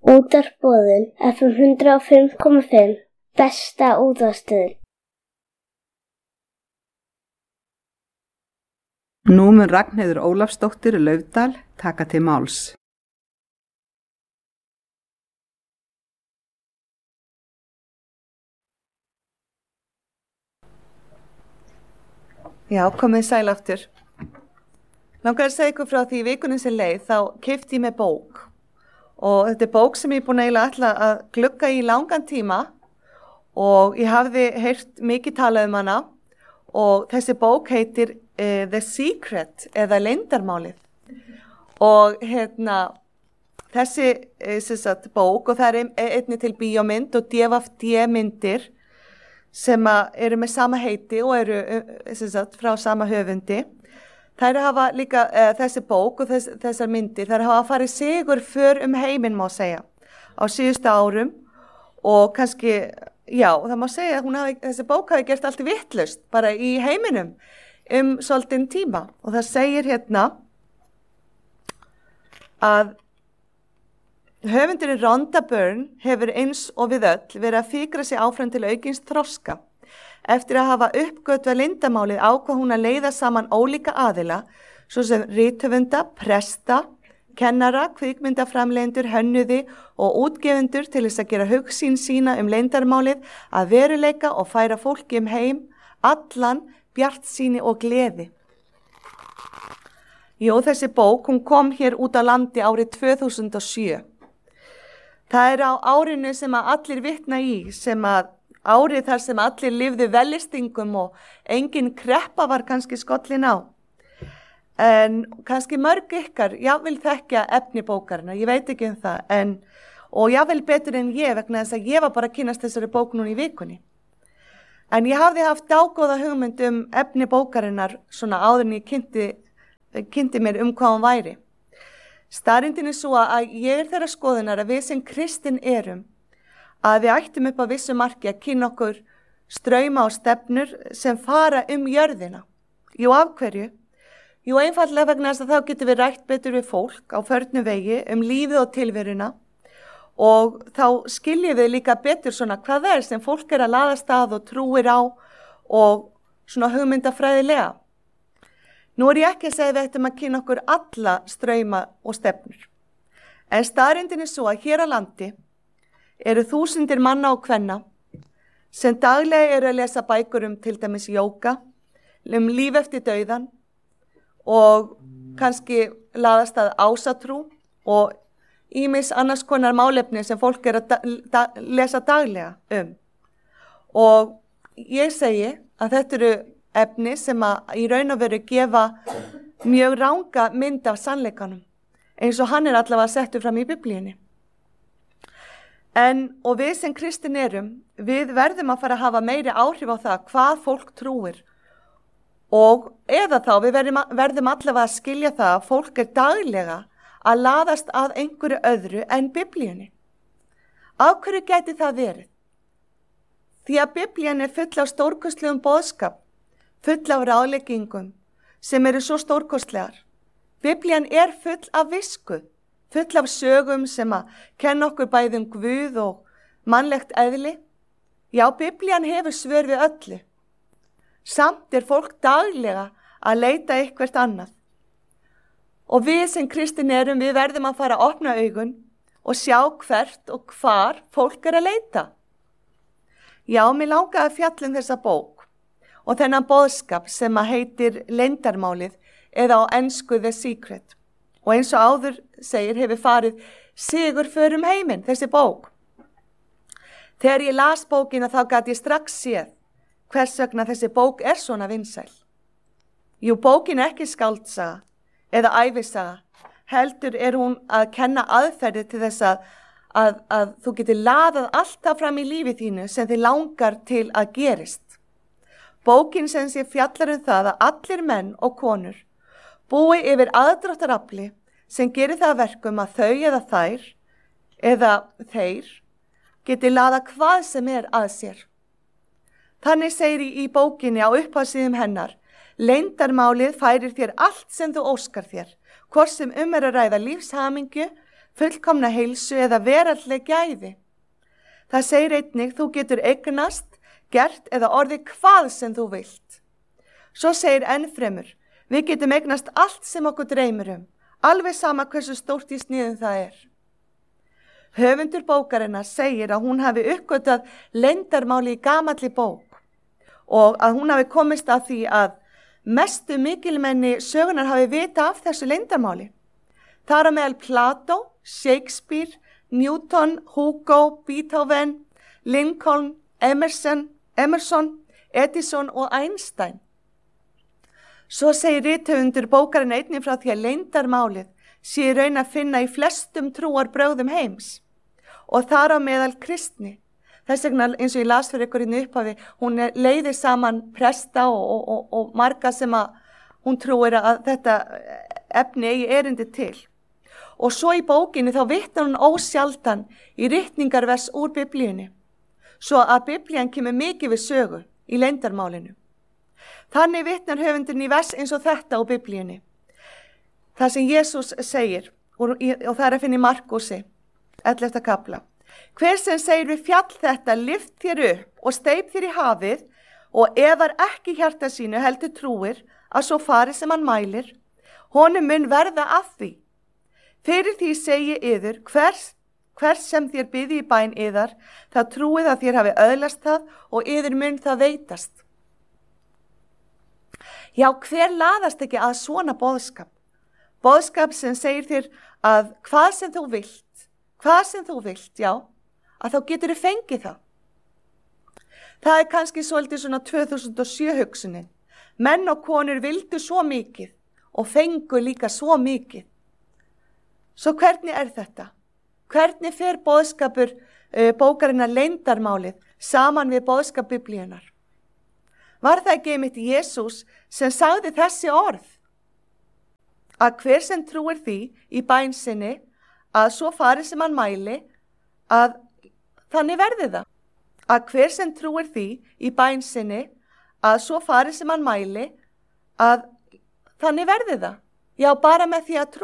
Útvarpsboðun FM 105,5 besta útvarpsstöðin. Nú mun Ragnheiður Ólafsdóttir Laufdal taka til máls. Já, komið sæl aftur. Langar að segja ykkur frá því í vikunum sem leið þá keypti ég með bók. Og þetta bók sem ég er búin að að glugga í langan tíma og ég hafði heyrt mikið talað hana og þessi bók heitir The Secret eða Leyndarmálið. Og þessi bók og það einnig til bíómynd og DVD-myndir sem eru með sama heiti og eru frá sama höfundi. Þær hafa líka þessi bók og þessar myndir, þær hafa farið sigur för heiminn má segja á síðustu árum og kannski, já, það má segja að þessi bók hafi gert allt vitlaust bara í heiminum svolítinn tíma og það segir að höfundurinn Rhonda Byrne hefur eins og við öll verið að fikra sig áfram til aukins þroska. Eftir að hafa uppgötvað leyndarmálið ákvað hún að leiða saman ólíka aðila, svo sem rithöfunda, presta, kennara, kvikmyndaframleiðendur, hönnuði og útgefendur til þess að gera hugsýn sína leyndarmálið að veruleika og færa fólki heim allan bjartsýni og gleði. Jú, þessi bók, hún kom hér út á landi árið 2007. Það á árinu sem að allir vitna í, árið þar sem allir lifðu velistingum og engin kreppa var kannski skollin á. En kannski mörg ykkar, vil þekkja efni bókarinnar, ég veit ekki það, og vel betur en ég vegna þess að ég var bara að kynnast þessari bók núna í vikunni. En ég hafði haft dágóða hugmynd efni bókarinnar svona áður en ég kynnti mér hvað hún væri. Staðreyndin er svo að ég þeirra skoðunar að við sem kristin erum, að við ættum upp á vissu marki að kynna okkur strauma og stefnur sem fara jörðina. Jú, af hverju? Jú, einfaldlega vegna þess að þá getum við rætt betur við fólk á förnum vegi lífið og tilveruna og þá skiljum við líka betur svona hvað það sem fólk að laðast að og trúir á og svona hugmyndafræðilega. Nú ég ekki að segja við ættum að kynna okkur alla strauma og stefnur. En staðreyndin er svo að hér á landi eru þúsundir manna og kvenna sem daglega eru að lesa bækur til dæmis jóga, líf eftir dauðan og kannski laðast að ásatrú og ýmis annars konar málefni sem fólk að lesa daglega Og ég segi að þetta eru efni sem að í raun og veru gefa mjög ranga mynd af sannleikanum, eins og hann allavega settur fram í Biblíunni. Og við sem kristin erum, við verðum að fara að hafa meiri áhrif á það hvað fólk trúir. Eða þá við verðum allavega að skilja það að fólk daglega að laðast að einhverju öðru en Biblíunni. Af hverju gæti það verið? Því að Biblían full af stórkostlegum boðskap, full af ráðleggingum sem eru svo stórkostlegar. Biblían full af visku, full af sögum sem að kenna okkur bæði Guð og mannlegt eðli. Já, Biblían hefur svör við öllu. Samt fólk daglega að leita eitthvert annað. Og við sem kristin erum, við verðum að fara að opna augun og sjá hvert og hvar fólk að leita. Já, mér langaði að fjalla þessa bók og þennan boðskap sem að heitir Leyndarmálið eða á ensku The Secret. Og eins og áður segir hefur farið sigur för heiminn, þessi bók. Þegar ég las bókina þá gat ég strax séð hvers vegna þessi bók svona vinsæl. Jú, bókin ekki skáldsaga eða ævisaga, heldur hún að kenna aðferði til þess að þú getur laðað alltaf fram í lífi þínu sem þið langar til að gerist. Bókin sem sé fjallar það að allir menn og konur búi yfir aðdráttarafli sem gerir það verkum að þau eða þær eða þeir geti laðað hvað sem að sér. Þannig segir í bókinni á upphafssíðum hennar: Leyndarmálið færir þér allt sem þú óskar þér, hvort sem að ræða lífshamingju, fullkomna heilsu eða veraldleg gæði. Það segir einnig þú getur eignast, gert eða orðið hvað sem þú vilt. Svo segir ennfremur, við getum eignast allt sem okkur dreymir alveg sama hversu stórt í sniðum það er. Höfundur bókarinnar segir að hún hafi uppgötvað leyndarmáli í gamalli bók og að hún hafi komist að því að mestu mikilmenni sögunar hafi vita af þessu leyndarmáli. Þar á meðal Plató, Shakespeare, Newton, Hugo, Beethoven, Lincoln, Emerson, Edison og Einstein. Svo segir rithöfundur bókarinnar einnig frá því að leyndarmálið sé í raun að finna í flestum trúarbrögðum heims og þar á meðal kristni. Þess vegna eins og ég las fyrir ykkur inn í upphafi, hún leiðir saman presta og marga sem að hún trúir að þetta efni eigi erindi til. Og svo í bókinni þá vitnar hún ósjaldan í ritningarvers úr Biblíunni, svo að Biblían kemur mikið við sögu í leyndarmálinu. Þannig vitnar höfundurinn í vers eins og þetta úr Biblíunni. Það sem Jesús segir, og það er að finna í Markusi, 11. kapla. Hver sem segir við fjall þetta, lyft þér upp og steyp þér í hafið og efar ekki hjarta sínu heldur trúir að svo fari sem hann mælir, honum mun verða af því. Fyrir því segi yður, hvers sem þér biði í bæn yðar, það trúið að þér hafi öðlast það og yður mun það veitast. Já, hver laðast ekki að svona boðskap? Boðskap sem segir þér að hvað sem þú vilt, já, að þá getur þið fengið það. Það er kannski svolítið svona 2007 hugsunin. Menn og konur vildu svo mikið og fengu líka svo mikið. Svo hvernig er þetta? Hvernig fer boðskapur bókarinnar leyndarmálið saman við boðskap Biblíunar? Var það ekki einmitt Jesús sem sagði þessi orð? Að hver sem trúir því í bæn sinni að svo fari sem hann mæli, að þannig verði það. Að hver sem trúir því í bæn sinni að svo fari sem hann mæli, að þannig verði það. Já, bara með því að trúa.